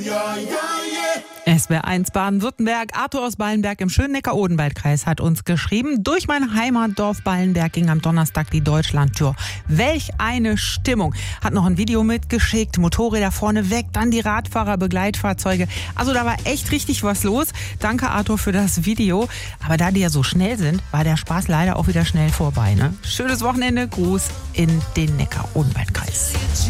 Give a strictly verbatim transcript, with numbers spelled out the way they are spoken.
S W R eins Baden-Württemberg. Arthur aus Ballenberg im schönen Neckar-Odenwald-Kreis hat uns geschrieben: Durch mein Heimatdorf Ballenberg ging am Donnerstag die Deutschlandtour. Welch eine Stimmung. Hat noch ein Video mitgeschickt. Motorräder vorne weg, dann die Radfahrer, Begleitfahrzeuge. Also da war echt richtig was los. Danke, Arthur, für das Video. Aber da die ja so schnell sind, war der Spaß leider auch wieder schnell vorbei. Ne? Schönes Wochenende. Gruß in den Neckar-Odenwald-Kreis.